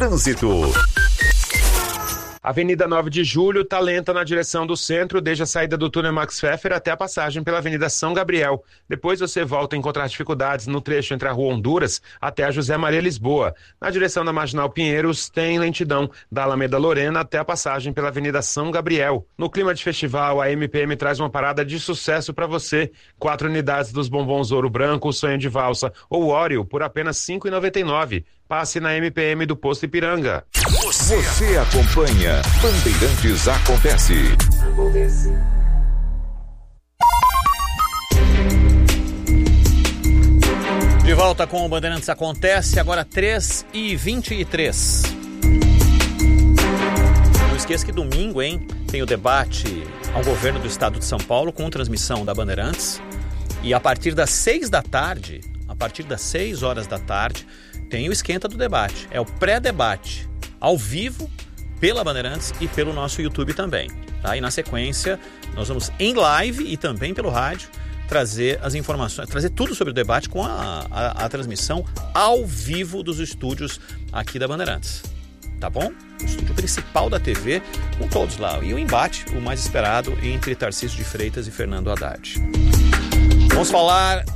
Trânsito. Avenida 9 de Julho está lenta na direção do centro, desde a saída do túnel Max Pfeffer até a passagem pela Avenida São Gabriel. Depois você volta a encontrar dificuldades no trecho entre a Rua Honduras até a José Maria Lisboa. Na direção da Marginal Pinheiros tem lentidão da Alameda Lorena até a passagem pela Avenida São Gabriel. No clima de festival, a MPM traz uma parada de sucesso para você. 4 unidades dos bombons Ouro Branco, Sonho de Valsa ou Oreo por apenas R$ 5,99. Passe na MPM do Posto Ipiranga. Você acompanha Bandeirantes Acontece. De volta com o Bandeirantes Acontece, agora 3h23. Não esqueça que domingo, tem o debate ao governo do estado de São Paulo com transmissão da Bandeirantes. E a partir das 6 da tarde, a partir das 6 horas da tarde, tem o esquenta do debate. É o pré-debate, ao vivo, pela Bandeirantes e pelo nosso YouTube também. Tá? E na sequência, nós vamos em live e também pelo rádio trazer as informações, trazer tudo sobre o debate com a transmissão ao vivo dos estúdios aqui da Bandeirantes. Tá bom? O estúdio principal da TV, com todos lá. E o embate, o mais esperado, entre Tarcísio de Freitas e Fernando Haddad. Vamos falar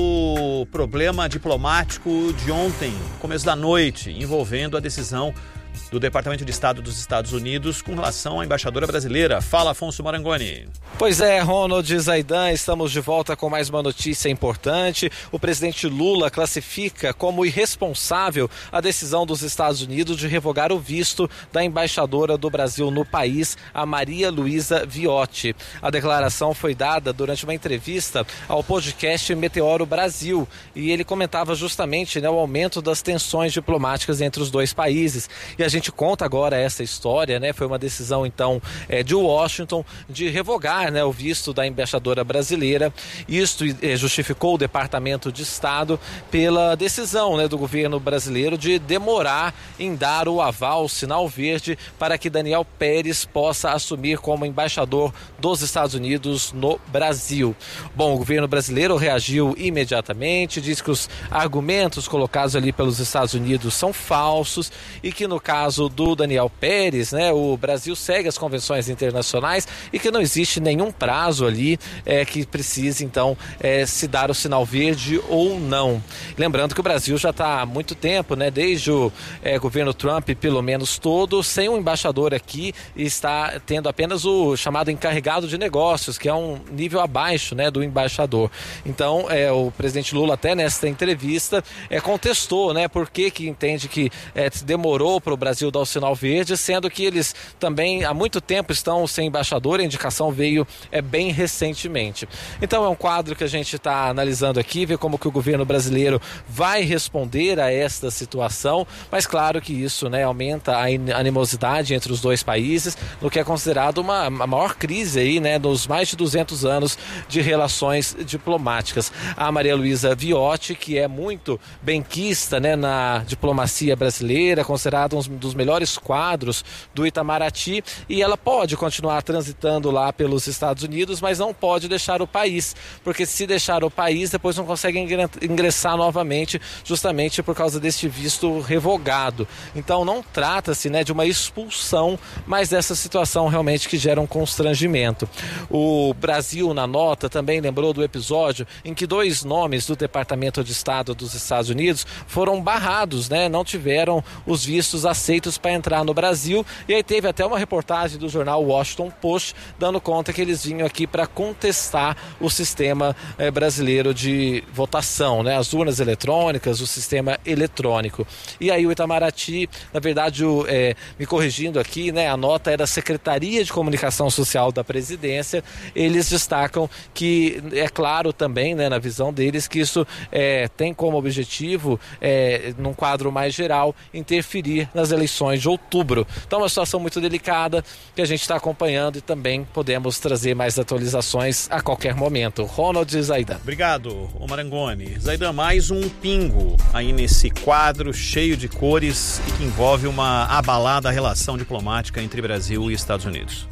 do problema diplomático de ontem, começo da noite, envolvendo a decisão do Departamento de Estado dos Estados Unidos com relação à embaixadora brasileira. Fala, Afonso Marangoni. Pois é, Ronald e Zaidan, estamos de volta com mais uma notícia importante. O presidente Lula classifica como irresponsável a decisão dos Estados Unidos de revogar o visto da embaixadora do Brasil no país, a Maria Luísa Viotti. A declaração foi dada durante uma entrevista ao podcast Meteoro Brasil e ele comentava justamente o aumento das tensões diplomáticas entre os dois países. E a gente conta agora essa história, foi uma decisão então de Washington de revogar o visto da embaixadora brasileira. Isto justificou o Departamento de Estado pela decisão do governo brasileiro de demorar em dar o aval, o sinal verde, para que Daniel Pérez possa assumir como embaixador dos Estados Unidos no Brasil. Bom, o governo brasileiro reagiu imediatamente, diz que os argumentos colocados ali pelos Estados Unidos são falsos e que no caso do Daniel Pérez, o Brasil segue as convenções internacionais e que não existe nenhum prazo ali que precise então se dar o sinal verde ou não. Lembrando que o Brasil já está há muito tempo, desde o governo Trump pelo menos todo, sem um embaixador aqui e está tendo apenas o chamado encarregado de negócios, que é um nível abaixo do embaixador. Então o presidente Lula até nesta entrevista contestou por que entende que demorou para o Brasil dar o sinal verde, sendo que eles também há muito tempo estão sem embaixador, a indicação veio bem recentemente. Então é um quadro que a gente está analisando aqui, ver como que o governo brasileiro vai responder a esta situação, mas claro que isso aumenta a animosidade entre os dois países, no que é considerado a maior crise aí, nos mais de 200 anos de relações diplomáticas. A Maria Luísa Viotti, que é muito benquista na diplomacia brasileira, considerada um dos melhores quadros do Itamaraty, e ela pode continuar transitando lá pelos Estados Unidos, mas não pode deixar o país, porque se deixar o país, depois não consegue ingressar novamente, justamente por causa deste visto revogado. Então não trata-se de uma expulsão, mas dessa situação realmente que gera um constrangimento. O Brasil, na nota, também lembrou do episódio em que 2 nomes do Departamento de Estado dos Estados Unidos foram barrados, não tiveram os vistos aceitos para entrar no Brasil, e aí teve até uma reportagem do jornal Washington Post dando conta que eles vinham aqui para contestar o sistema brasileiro de votação, as urnas eletrônicas, o sistema eletrônico. E aí o Itamaraty, na verdade, me corrigindo aqui, a nota é da Secretaria de Comunicação Social da Presidência, eles destacam que é claro também, na visão deles, que isso tem como objetivo, num quadro mais geral, interferir nas eleições de outubro. Então é uma situação muito delicada que a gente está acompanhando e também podemos trazer mais atualizações a qualquer momento. Ronald e Zaidan. Obrigado, Marangoni. Zaidan, mais um pingo aí nesse quadro cheio de cores e que envolve uma abalada relação diplomática entre Brasil e Estados Unidos.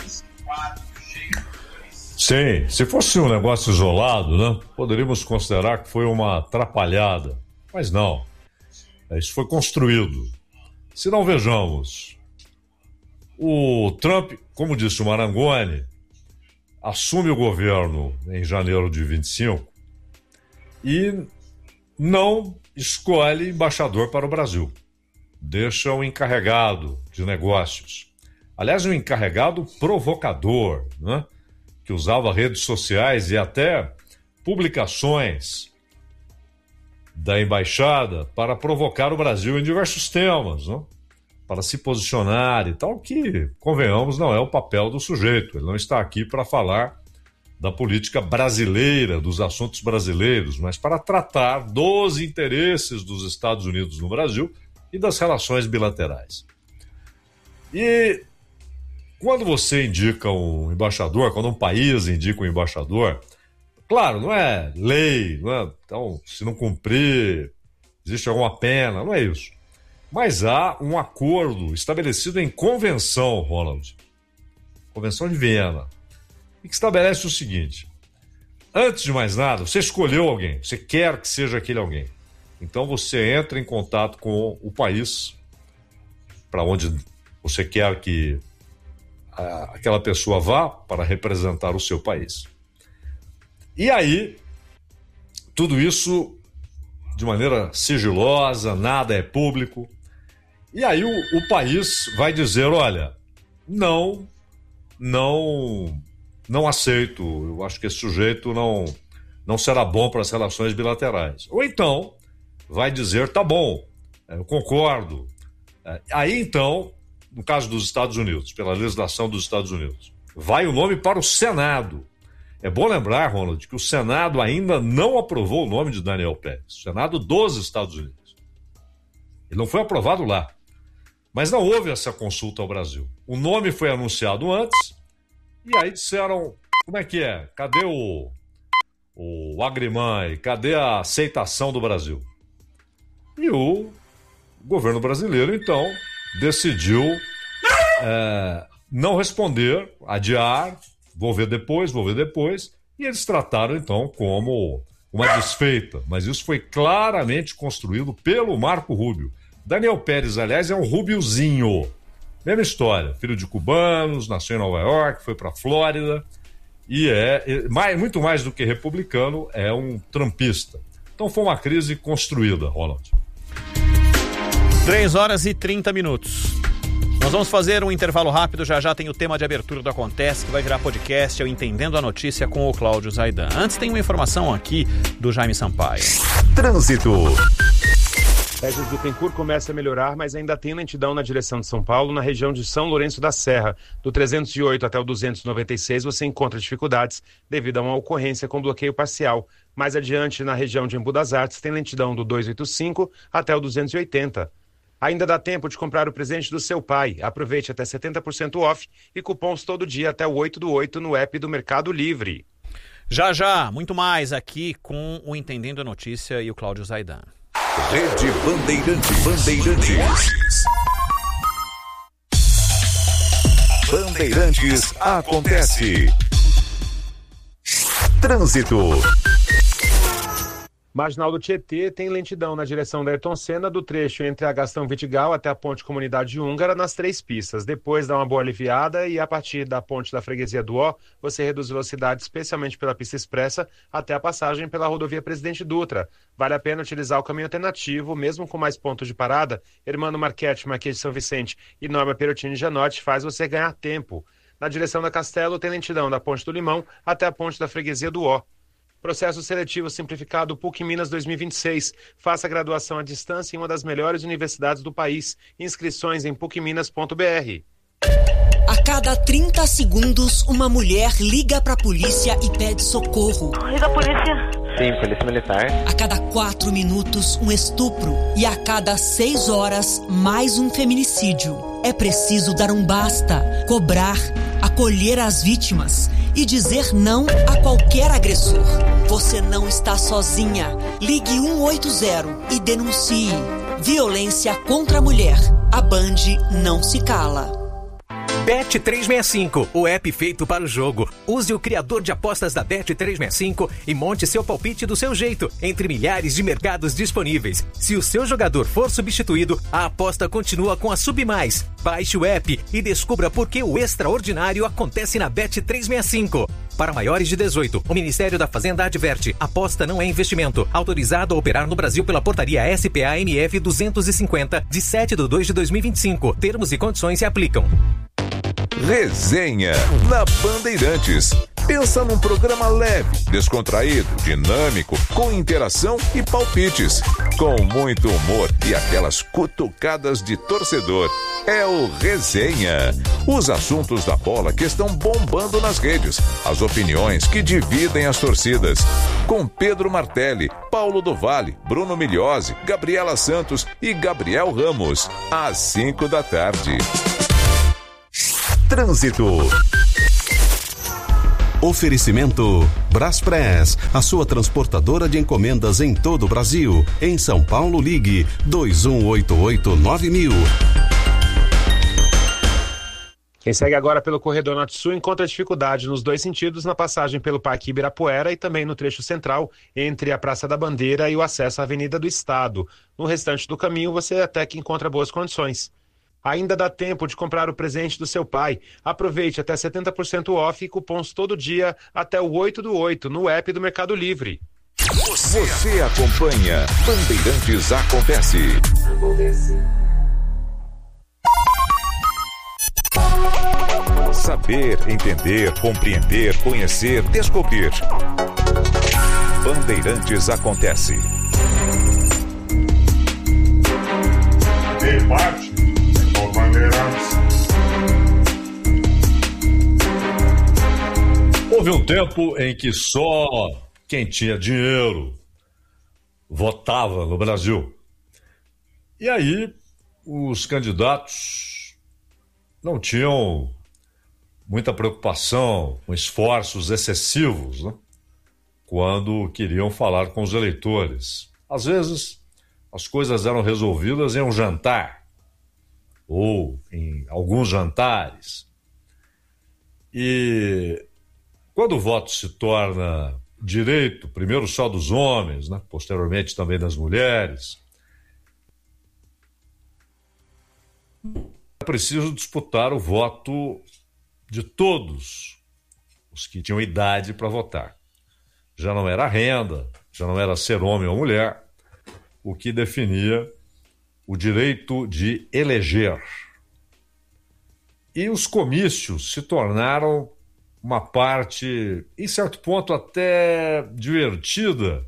Sim, se fosse um negócio isolado, poderíamos considerar que foi uma atrapalhada, mas não. Isso foi construído. Se não, vejamos. O Trump, como disse o Marangoni, assume o governo em janeiro de 25 e não escolhe embaixador para o Brasil. Deixa um encarregado de negócios. Aliás, um encarregado provocador, né? Que usava redes sociais e até publicações da embaixada para provocar o Brasil em diversos temas, né? Para se posicionar e tal, que, convenhamos, não é o papel do sujeito. Ele não está aqui para falar da política brasileira, dos assuntos brasileiros, mas para tratar dos interesses dos Estados Unidos no Brasil e das relações bilaterais. E quando você indica um embaixador, quando um país indica um embaixador, claro, não é lei, não é, então, se não cumprir, existe alguma pena, não é isso. Mas há um acordo estabelecido em convenção, Ronald, Convenção de Viena, e que estabelece o seguinte: antes de mais nada, você escolheu alguém, você quer que seja aquele alguém. Então você entra em contato com o país para onde você quer que aquela pessoa vá para representar o seu país. E aí, tudo isso de maneira sigilosa, nada é público. E aí o país vai dizer, olha, não aceito, eu acho que esse sujeito não será bom para as relações bilaterais. Ou então vai dizer, tá bom, eu concordo. Aí então, no caso dos Estados Unidos, pela legislação dos Estados Unidos, vai o nome para o Senado. É bom lembrar, Ronald, que o Senado ainda não aprovou o nome de Daniel Pérez, o Senado dos Estados Unidos. Ele não foi aprovado lá. Mas não houve essa consulta ao Brasil. O nome foi anunciado antes, e aí disseram, como é que é? Cadê o Agrimãe? Cadê a aceitação do Brasil? E o governo brasileiro, então, decidiu não responder, adiar, vou ver depois, e eles trataram, então, como uma desfeita. Mas isso foi claramente construído pelo Marco Rubio. Daniel Pérez, aliás, é um rubiozinho. Mesma história, filho de cubanos, nasceu em Nova York, foi para a Flórida e muito mais do que republicano, é um trumpista. Então foi uma crise construída, Ronald. 3h30. Nós vamos fazer um intervalo rápido, já tem o tema de abertura do Acontece, que vai virar podcast, eu Entendendo a Notícia com o Cláudio Zaidan. Antes tem uma informação aqui do Jaime Sampaio. Trânsito. Regis Bittencourt começa a melhorar, mas ainda tem lentidão na direção de São Paulo, na região de São Lourenço da Serra. Do 308 até o 296 você encontra dificuldades devido a uma ocorrência com bloqueio parcial. Mais adiante, na região de Embu das Artes, tem lentidão do 285 até o 280. Ainda dá tempo de comprar o presente do seu pai. Aproveite até 70% off e cupons todo dia até o 8/8 no app do Mercado Livre. Já, muito mais aqui com o Entendendo a Notícia e o Cláudio Zaidan. Rede Bandeirantes. Bandeirantes acontece. Trânsito. Marginal do Tietê tem lentidão na direção da Ayrton Senna, do trecho entre a Gastão Vidigal até a Ponte Comunidade Húngara, nas 3 pistas. Depois dá uma boa aliviada e a partir da Ponte da Freguesia do Ó, você reduz velocidade, especialmente pela pista expressa, até a passagem pela rodovia Presidente Dutra. Vale a pena utilizar o caminho alternativo, mesmo com mais pontos de parada. Hermano Marchetti, Marquês de São Vicente e Norma Perotini Janotti faz você ganhar tempo. Na direção da Castelo tem lentidão da Ponte do Limão até a Ponte da Freguesia do Ó. Processo seletivo simplificado PUC Minas 2026. Faça graduação à distância em uma das melhores universidades do país. Inscrições em pucminas.br. A cada 30 segundos, uma mulher liga pra polícia e pede socorro. Liga a polícia. Sim, polícia militar. A cada 4 minutos, um estupro. E a cada 6 horas, mais um feminicídio. É preciso dar um basta, cobrar, acolher as vítimas e dizer não a qualquer agressor. Você não está sozinha. Ligue 180 e denuncie. Violência contra a mulher. A Band não se cala. Bet365, o app feito para o jogo. Use o criador de apostas da Bet365 e monte seu palpite do seu jeito, entre milhares de mercados disponíveis. Se o seu jogador for substituído, a aposta continua com a Submais. Baixe o app e descubra por que o extraordinário acontece na Bet365. Para maiores de 18, o Ministério da Fazenda adverte: aposta não é investimento. Autorizado a operar no Brasil pela portaria SPA-MF 250, de 7/2/2025. Termos e condições se aplicam. Resenha na Bandeirantes. Pensa num programa leve, descontraído, dinâmico, com interação e palpites. Com muito humor e aquelas cutucadas de torcedor. É o Resenha. Os assuntos da bola que estão bombando nas redes. As opiniões que dividem as torcidas. Com Pedro Martelli, Paulo do Vale, Bruno Migliosi, Gabriela Santos e Gabriel Ramos. Às 5 da tarde. Trânsito. Oferecimento Braspress, a sua transportadora de encomendas em todo o Brasil. Em São Paulo, ligue 2188-9000. Quem segue agora pelo Corredor Norte-Sul encontra dificuldade nos dois sentidos na passagem pelo Parque Ibirapuera e também no trecho central entre a Praça da Bandeira e o acesso à Avenida do Estado. No restante do caminho você até que encontra boas condições. Ainda dá tempo de comprar o presente do seu pai. Aproveite até 70% off e cupons todo dia até o 8/8 no app do Mercado Livre. Você acompanha Bandeirantes Acontece. Saber, entender, compreender, conhecer, descobrir. Bandeirantes Acontece. Debate com Bandeirantes. Houve um tempo em que só quem tinha dinheiro votava no Brasil. E aí os candidatos não tinham muita preocupação com esforços excessivos, né, quando queriam falar com os eleitores. Às vezes, as coisas eram resolvidas em um jantar, ou em alguns jantares. E quando o voto se torna direito, primeiro só dos homens, né, posteriormente também das mulheres, é preciso disputar o voto de todos os que tinham idade para votar. Já não era renda, já não era ser homem ou mulher, o que definia o direito de eleger. E os comícios se tornaram uma parte, em certo ponto, até divertida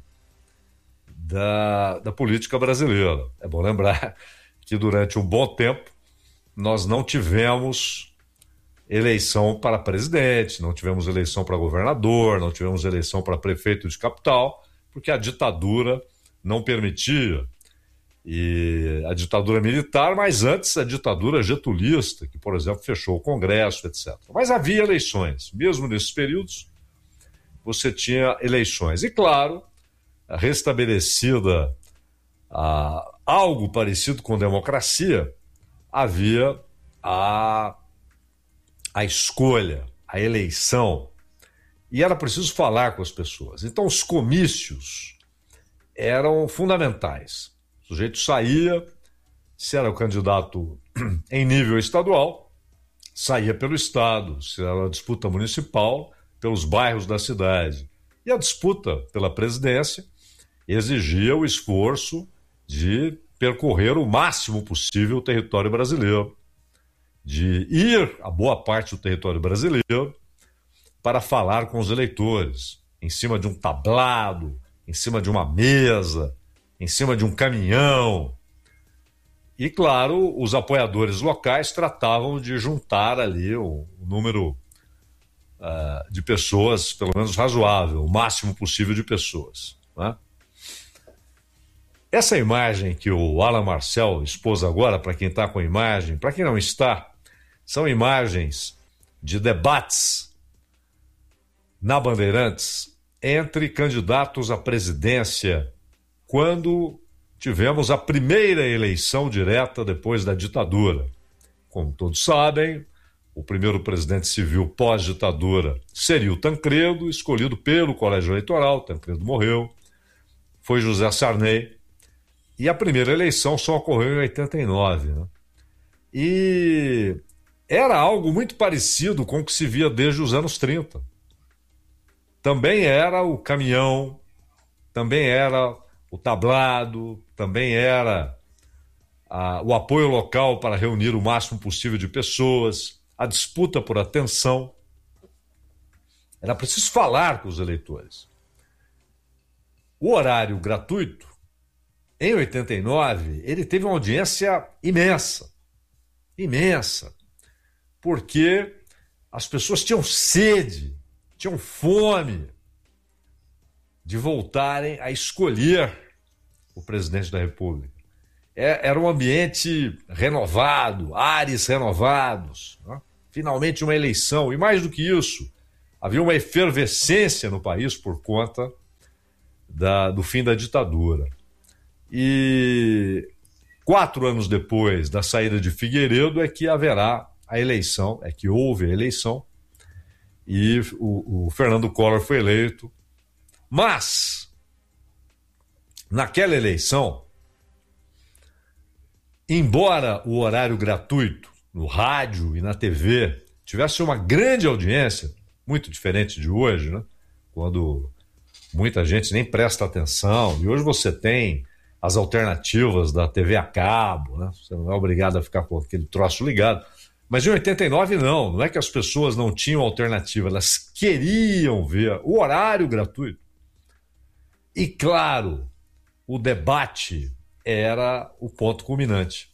da política brasileira. É bom lembrar que durante um bom tempo nós não tivemos eleição para presidente, não tivemos eleição para governador, não tivemos eleição para prefeito de capital, porque a ditadura não permitia. E a ditadura militar, mas antes a ditadura getulista, que, por exemplo, fechou o Congresso, etc. Mas havia eleições. Mesmo nesses períodos, você tinha eleições. E, claro, restabelecida algo parecido com democracia, havia a escolha, a eleição, e era preciso falar com as pessoas. Então, os comícios eram fundamentais. O sujeito saía, se era o candidato em nível estadual, saía pelo estado, se era a disputa municipal, pelos bairros da cidade. E a disputa pela presidência exigia o esforço de percorrer o máximo possível o território brasileiro, de ir a boa parte do território brasileiro para falar com os eleitores, em cima de um tablado, em cima de uma mesa, em cima de um caminhão. E, claro, os apoiadores locais tratavam de juntar ali um número de pessoas, pelo menos razoável, o máximo possível de pessoas, né? Essa imagem que o Alan Marcel expôs agora, para quem está com a imagem, para quem não está, são imagens de debates na Bandeirantes entre candidatos à presidência quando tivemos a primeira eleição direta depois da ditadura. Como todos sabem, o primeiro presidente civil pós-ditadura seria o Tancredo, escolhido pelo Colégio Eleitoral. Tancredo morreu, foi José Sarney, e a primeira eleição só ocorreu em 89, né? E era algo muito parecido com o que se via desde os anos 30. Também era o caminhão, também era o tablado, também era o apoio local para reunir o máximo possível de pessoas, a disputa por atenção. Era preciso falar com os eleitores. O horário gratuito, em 89, ele teve uma audiência imensa, porque as pessoas tinham sede, tinham fome de voltarem a escolher o presidente da República. Era um ambiente renovado, ares renovados, né? Finalmente uma eleição, e mais do que isso, havia uma efervescência no país por conta do fim da ditadura. E 4 anos depois da saída de Figueiredo é que haverá a eleição, é que houve a eleição, e o Fernando Collor foi eleito. Mas, naquela eleição, embora o horário gratuito no rádio e na TV tivesse uma grande audiência, muito diferente de hoje, né? Quando muita gente nem presta atenção, e hoje você tem as alternativas da TV a cabo, né? Você não é obrigado a ficar com aquele troço ligado. Mas em 89 não é que as pessoas não tinham alternativa, elas queriam ver o horário gratuito. E claro, o debate era o ponto culminante.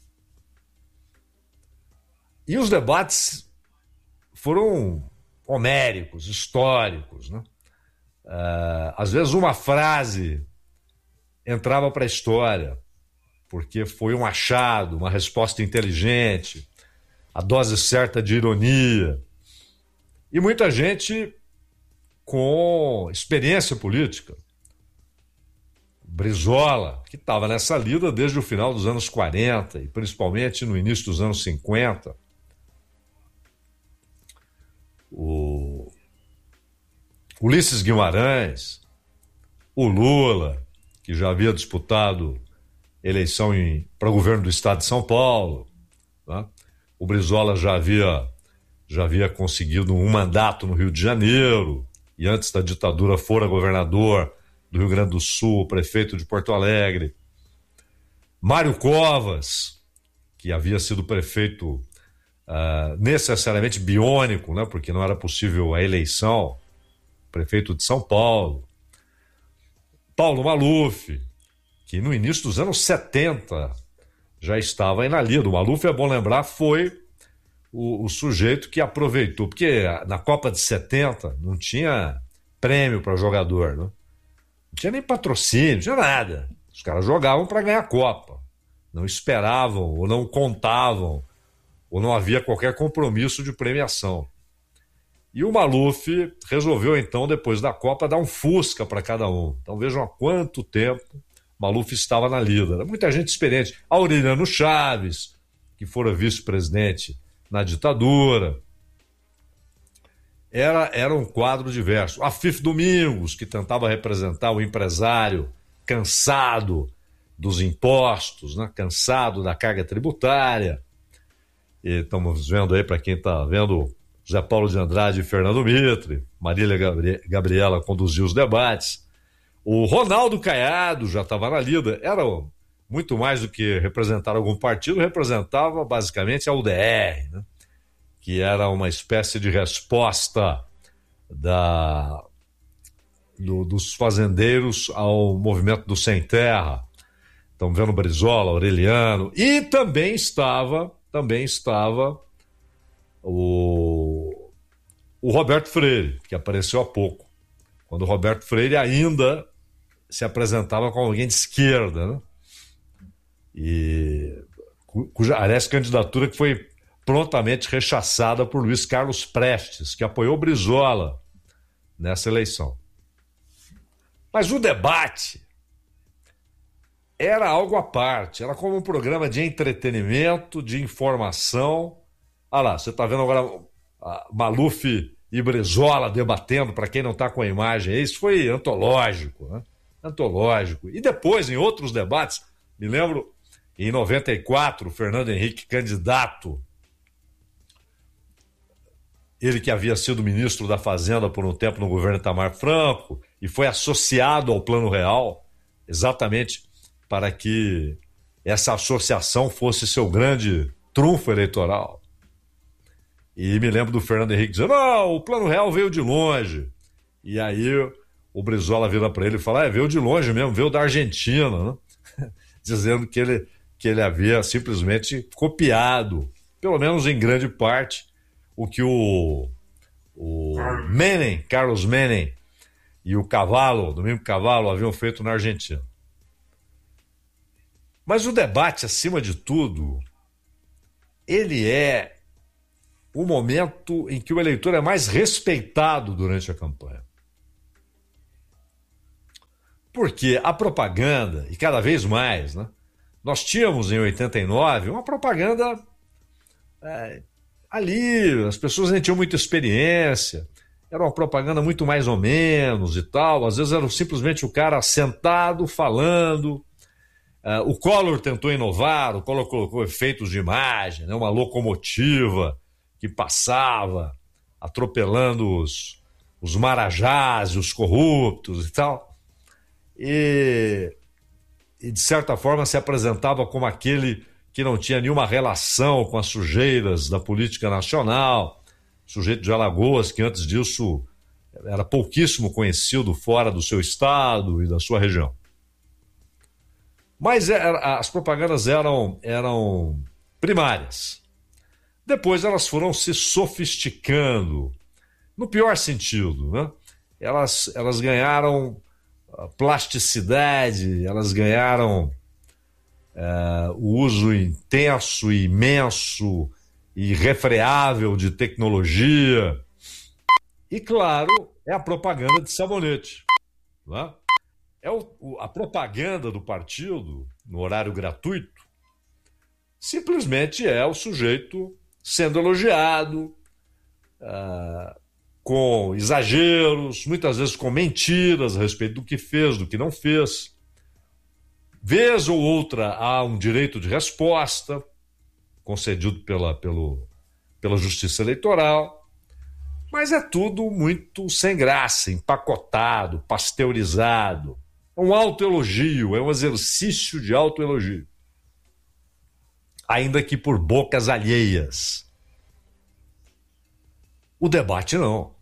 E os debates foram homéricos, históricos, né? Às vezes uma frase entrava para a história, porque foi um achado, uma resposta inteligente, a dose certa de ironia. E muita gente com experiência política. Brizola, que estava nessa lida desde o final dos anos 40 e principalmente no início dos anos 50. O Ulisses Guimarães, o Lula, que já havia disputado eleição para o governo do estado de São Paulo, né? O Brizola já havia conseguido um mandato no Rio de Janeiro, e antes da ditadura fora governador do Rio Grande do Sul, prefeito de Porto Alegre. Mário Covas, que havia sido prefeito necessariamente biônico, né, porque não era possível a eleição, prefeito de São Paulo. Paulo Maluf, que no início dos anos 70 já estava aí na lida. O Maluf, é bom lembrar, foi o sujeito que aproveitou, porque na Copa de 70 não tinha prêmio para jogador, né? Não tinha nem patrocínio, não tinha nada. Os caras jogavam para ganhar a Copa. Não esperavam, ou não contavam, ou não havia qualquer compromisso de premiação. E o Maluf resolveu, então, depois da Copa, dar um Fusca para cada um. Então vejam há quanto tempo Maluf estava na lida. Era muita gente experiente. Aureliano Chaves, que fora vice-presidente na ditadura. Era um quadro diverso. Afif Domingos, que tentava representar o empresário cansado dos impostos, né? Cansado da carga tributária. E estamos vendo aí, para quem está vendo, José Paulo de Andrade e Fernando Mitre. Marília Gabriela conduziu os debates. O Ronaldo Caiado já estava na lida. Era muito mais do que representar algum partido, representava basicamente a UDR, né? Que era uma espécie de resposta dos fazendeiros ao movimento do Sem Terra. Estamos vendo Brizola, Aureliano, e também estava o Roberto Freire, que apareceu há pouco, quando o Roberto Freire ainda se apresentava como alguém de esquerda, né? E aliás, candidatura que foi prontamente rechaçada por Luiz Carlos Prestes, que apoiou Brizola nessa eleição. Mas o debate era algo à parte, era como um programa de entretenimento, de informação. Ah lá, você está vendo agora Maluf e Brizola debatendo, para quem não está com a imagem, isso foi antológico, né? Antológico. E depois, em outros debates, me lembro, em 94, o Fernando Henrique, candidato, ele que havia sido ministro da Fazenda por um tempo no governo Itamar Franco e foi associado ao Plano Real, exatamente para que essa associação fosse seu grande trunfo eleitoral. E me lembro do Fernando Henrique dizendo, não, o Plano Real veio de longe. E aí o Brizola vira para ele e fala, veio de longe mesmo, veio da Argentina, né? Dizendo que ele havia simplesmente copiado, pelo menos em grande parte, o que o Menem, Carlos Menem e o Domingo Cavallo, haviam feito na Argentina. Mas o debate, acima de tudo, ele é o momento em que o eleitor é mais respeitado durante a campanha. Porque a propaganda, e cada vez mais, né? Nós tínhamos em 89 uma propaganda ali, as pessoas nem tinham muita experiência, era uma propaganda muito mais ou menos e tal, às vezes era simplesmente o cara sentado, falando. O Collor tentou inovar, o Collor colocou efeitos de imagem, né? Uma locomotiva que passava, atropelando os marajás, os corruptos e tal. E de certa forma se apresentava como aquele que não tinha nenhuma relação com as sujeiras da política nacional, sujeito de Alagoas, que antes disso era pouquíssimo conhecido fora do seu estado e da sua região. Mas as propagandas eram primárias. Depois elas foram se sofisticando, no pior sentido, né? Elas ganharam plasticidade, elas ganharam o uso intenso, imenso e irrefreável de tecnologia. E, claro, é a propaganda de sabonete. Né? A propaganda do partido, no horário gratuito, simplesmente é o sujeito sendo elogiado, com exageros, muitas vezes com mentiras a respeito do que fez, do que não fez. Vez ou outra há um direito de resposta concedido pela Justiça Eleitoral, mas é tudo muito sem graça, empacotado, pasteurizado. É um autoelogio, é um exercício de autoelogio. Ainda que por bocas alheias. O debate não.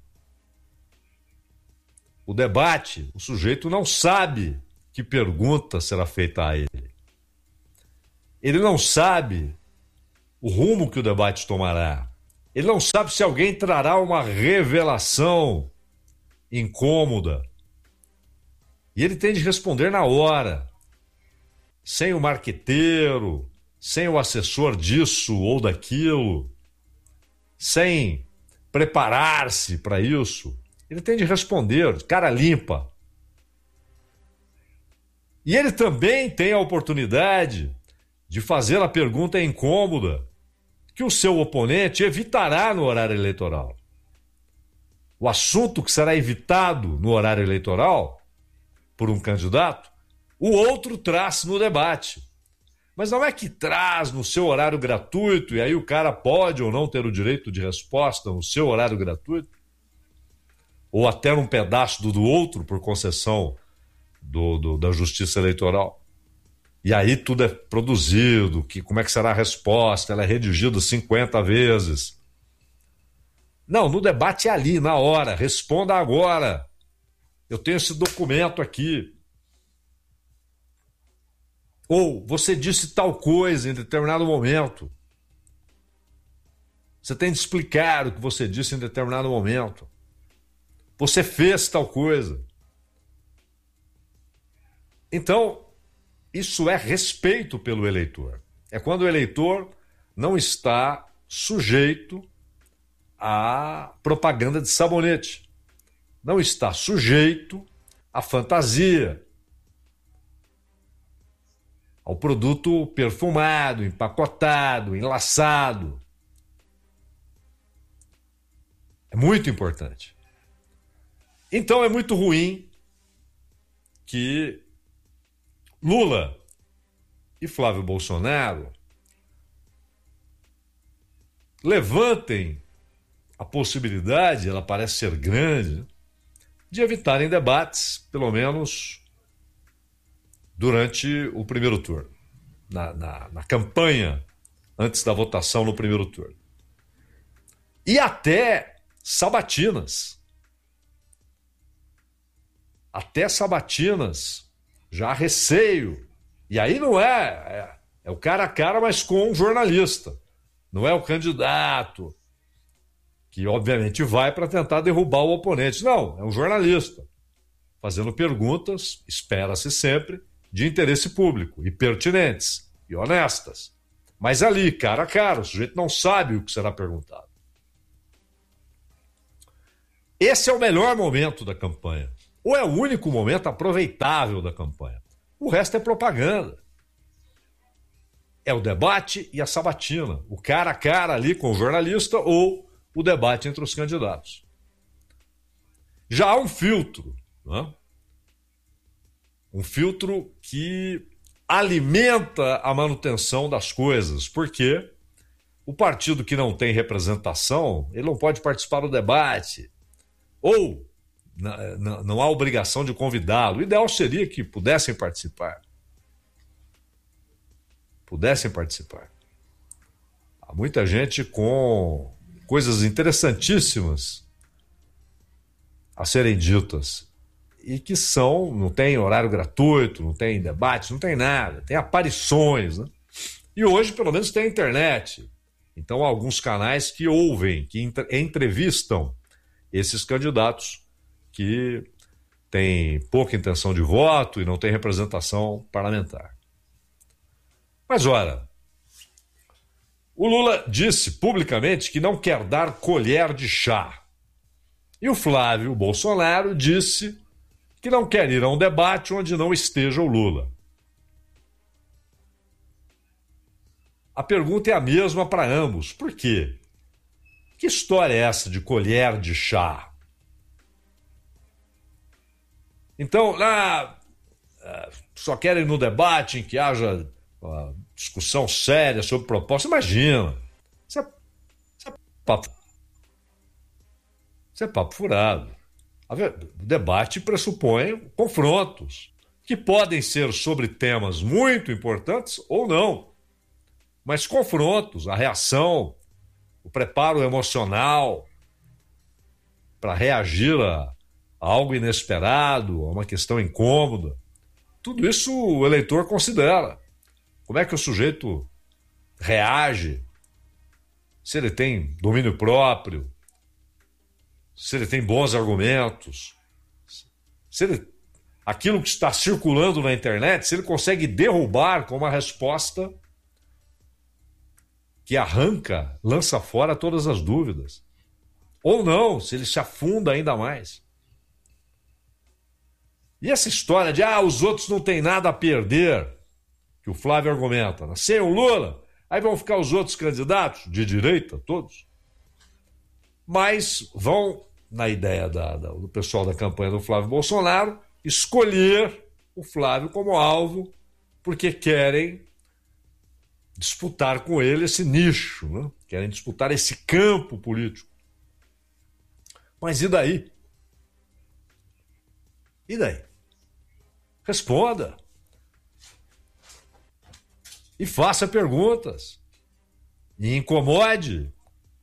O debate, o sujeito não sabe que pergunta será feita a ele. Ele não sabe o rumo que o debate tomará. Ele não sabe se alguém trará uma revelação incômoda. E ele tem de responder na hora, sem o marqueteiro, sem o assessor disso ou daquilo, sem preparar-se para isso. Ele tem de responder de cara limpa. E ele também tem a oportunidade de fazer a pergunta incômoda que o seu oponente evitará no horário eleitoral. O assunto que será evitado no horário eleitoral por um candidato, o outro traz no debate. Mas não é que traz no seu horário gratuito e aí o cara pode ou não ter o direito de resposta no seu horário gratuito, ou até num pedaço do outro por concessão da Justiça Eleitoral. E aí tudo é produzido, como é que será a resposta, ela é redigida 50 vezes. Não, no debate é ali, na hora, responda agora. Eu tenho esse documento aqui. Ou você disse tal coisa em determinado momento. Você tem de explicar o que você disse em determinado momento. Você fez tal coisa. Então, isso é respeito pelo eleitor. É quando o eleitor não está sujeito à propaganda de sabonete. Não está sujeito à fantasia, ao produto perfumado, empacotado, enlaçado. É muito importante. Então é muito ruim que Lula e Flávio Bolsonaro levantem a possibilidade, ela parece ser grande, de evitarem debates, pelo menos durante o primeiro turno, na campanha antes da votação no primeiro turno. E até sabatinas. Até sabatinas. Já há receio. E aí não é o cara a cara, mas com um jornalista. Não é o candidato que, obviamente, vai para tentar derrubar o oponente. Não, é um jornalista fazendo perguntas, espera-se sempre, de interesse público e pertinentes e honestas. Mas ali, cara a cara, o sujeito não sabe o que será perguntado. Esse é o melhor momento da campanha. Ou é o único momento aproveitável da campanha. O resto é propaganda. É o debate e a sabatina. O cara a cara ali com o jornalista ou o debate entre os candidatos. Já há um filtro, né? Um filtro que alimenta a manutenção das coisas, porque o partido que não tem representação, ele não pode participar do debate. Ou não há obrigação de convidá-lo. O ideal seria que pudessem participar. Há muita gente com coisas interessantíssimas a serem ditas e que não tem horário gratuito, não tem debate, não tem nada, tem aparições, né? E hoje, pelo menos, tem internet. Então, há alguns canais que ouvem, que entrevistam esses candidatos que têm pouca intenção de voto e não têm representação parlamentar. Mas, ora, o Lula disse publicamente que não quer dar colher de chá. E o Flávio Bolsonaro disse que não quer ir a um debate onde não esteja o Lula. A pergunta é a mesma para ambos. Por quê? Que história é essa de colher de chá? Então, só querem no debate em que haja discussão séria sobre proposta. Imagina. Isso é papo furado. O debate pressupõe confrontos, que podem ser sobre temas muito importantes ou não. Mas confrontos, a reação, o preparo emocional para reagir a algo inesperado, a uma questão incômoda, tudo isso o eleitor considera. Como é que o sujeito reage? Se ele tem domínio próprio, se ele tem bons argumentos, aquilo que está circulando na internet, se ele consegue derrubar com uma resposta que lança fora todas as dúvidas. Ou não, se ele se afunda ainda mais. E essa história de os outros não têm nada a perder, que o Flávio argumenta, né? Sem o Lula, aí vão ficar os outros candidatos, de direita, todos. Mas vão, na ideia do pessoal da campanha do Flávio Bolsonaro, escolher o Flávio como alvo, porque querem disputar com ele esse nicho, né? Querem disputar esse campo político. Mas e daí? E daí? Responda. E faça perguntas. E incomode.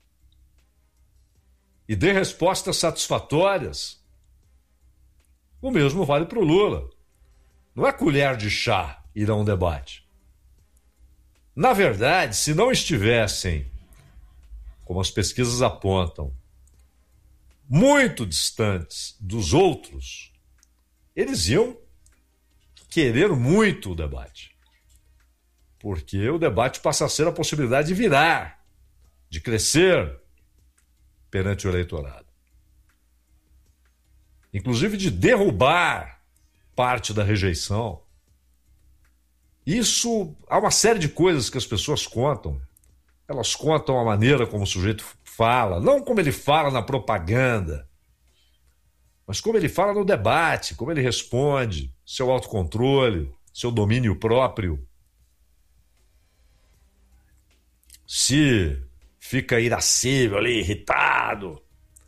E dê respostas satisfatórias. O mesmo vale para o Lula. Não é colher de chá ir a um debate. Na verdade, se não estivessem, como as pesquisas apontam, muito distantes dos outros, eles iam querer muito o debate. Porque o debate passa a ser a possibilidade de virar, de crescer perante o eleitorado. Inclusive de derrubar parte da rejeição. Isso, há uma série de coisas que as pessoas contam. Elas contam a maneira como o sujeito fala, não como ele fala na propaganda, mas como ele fala no debate, como ele responde, seu autocontrole, seu domínio próprio. Se fica irascível ali, irritado,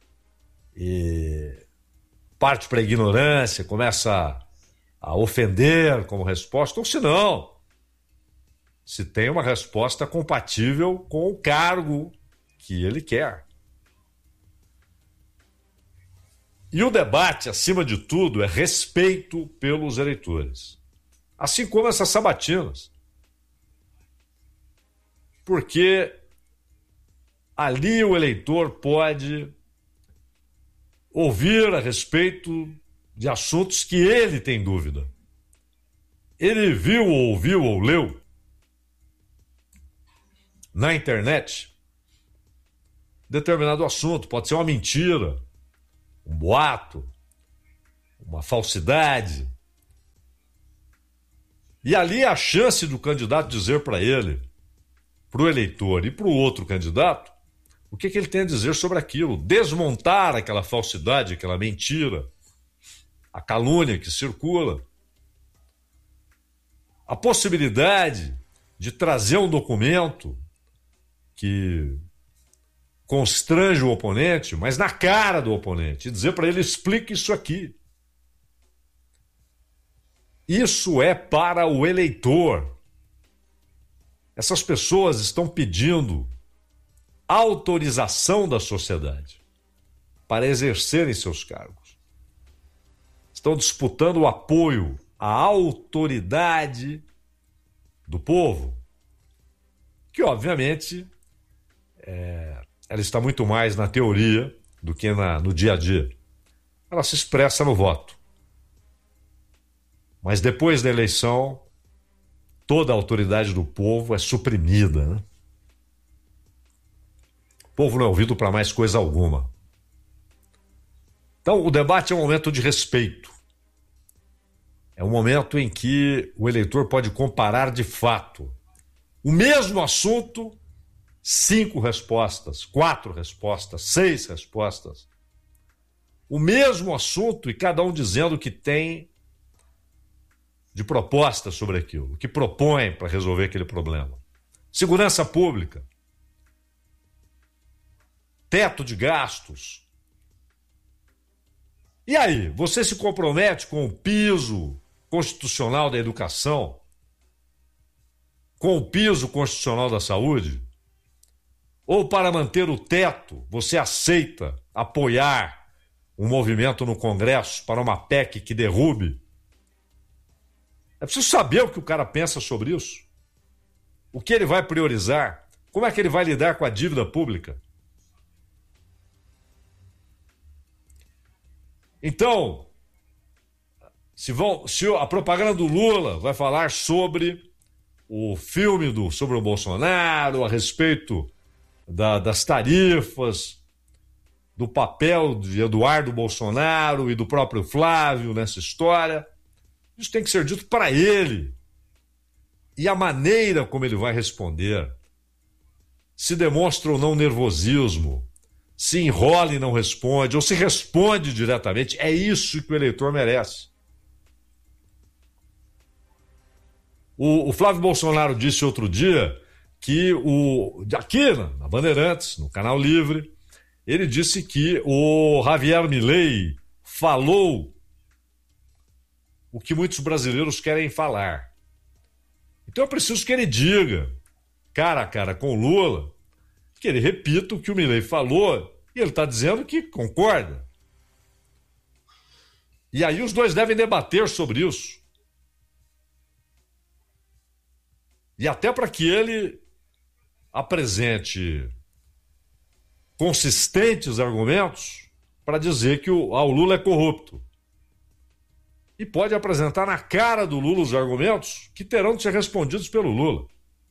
e parte para a ignorância, começa a ofender como resposta, ou se não, se tem uma resposta compatível com o cargo que ele quer. E o debate, acima de tudo, é respeito pelos eleitores. Assim como essas sabatinas. Porque ali o eleitor pode ouvir a respeito de assuntos que ele tem dúvida. Ele viu, ouviu ou leu na internet determinado assunto. Pode ser uma mentira, um boato, uma falsidade. E ali a chance do candidato dizer para ele, para o eleitor e para o outro candidato, o que ele tem a dizer sobre aquilo, desmontar aquela falsidade, aquela mentira, a calúnia que circula. A possibilidade de trazer um documento que constrange o oponente, mas na cara do oponente, e dizer para ele, explique isso aqui. Isso é para o eleitor. Essas pessoas estão pedindo autorização da sociedade para exercerem seus cargos. Estão disputando o apoio à autoridade do povo, que obviamente ela está muito mais na teoria do que no dia a dia. Ela se expressa no voto. Mas depois da eleição, toda a autoridade do povo é suprimida, né? O povo não é ouvido para mais coisa alguma. Então, o debate é um momento de respeito. É um momento em que o eleitor pode comparar de fato o mesmo assunto, 5 respostas, 4 respostas, 6 respostas. O mesmo assunto e cada um dizendo o que tem de proposta sobre aquilo, o que propõe para resolver aquele problema. Segurança pública, teto de gastos. E aí, você se compromete com o piso constitucional da educação? Com o piso constitucional da saúde? Ou para manter o teto, você aceita apoiar um movimento no Congresso para uma PEC que derrube? É preciso saber o que o cara pensa sobre isso. O que ele vai priorizar? Como é que ele vai lidar com a dívida pública? Então, se a propaganda do Lula vai falar sobre o filme sobre o Bolsonaro, a respeito das tarifas, do papel de Eduardo Bolsonaro e do próprio Flávio nessa história, isso tem que ser dito para ele. E a maneira como ele vai responder, se demonstra ou não nervosismo, se enrola e não responde, ou se responde diretamente, é isso que o eleitor merece. O Flávio Bolsonaro disse outro dia que aqui na Bandeirantes, no Canal Livre, ele disse que o Javier Milei falou o que muitos brasileiros querem falar. Então é preciso que ele diga, cara a cara com o Lula, que ele repita o que o Milei falou, e ele está dizendo que concorda. E aí os dois devem debater sobre isso. E até para que ele apresente consistentes argumentos para dizer que o Lula é corrupto. E pode apresentar na cara do Lula os argumentos que terão de ser respondidos pelo Lula.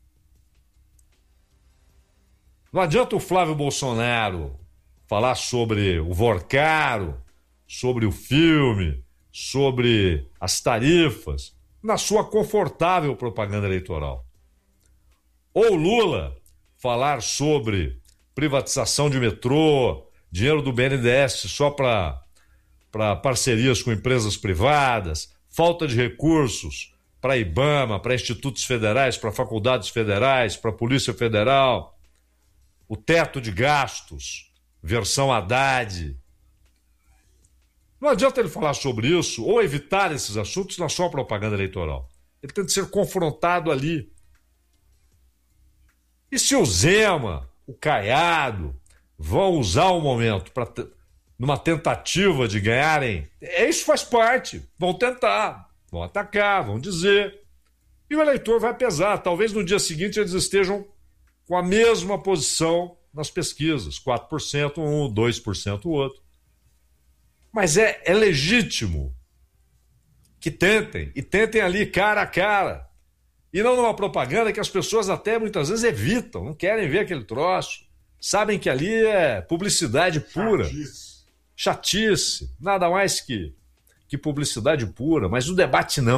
Não adianta o Flávio Bolsonaro falar sobre o Vorcaro, sobre o filme, sobre as tarifas, na sua confortável propaganda eleitoral. Ou Lula falar sobre privatização de metrô, dinheiro do BNDES só para parcerias com empresas privadas, falta de recursos para IBAMA, para institutos federais, para faculdades federais, para a Polícia Federal, o teto de gastos, versão Haddad. Não adianta ele falar sobre isso ou evitar esses assuntos na sua propaganda eleitoral. Ele tem que ser confrontado ali. E se o Zema, o Caiado, vão usar o momento numa tentativa de ganharem, isso faz parte. Vão tentar, vão atacar, vão dizer. E o eleitor vai pesar. Talvez no dia seguinte eles estejam com a mesma posição nas pesquisas. 4% um, 2% o outro. Mas é legítimo que tentem. E tentem ali cara a cara. E não numa propaganda que as pessoas até muitas vezes evitam. Não querem ver aquele troço. Sabem que ali é publicidade pura. Chatice. Nada mais que publicidade pura. Mas o debate não.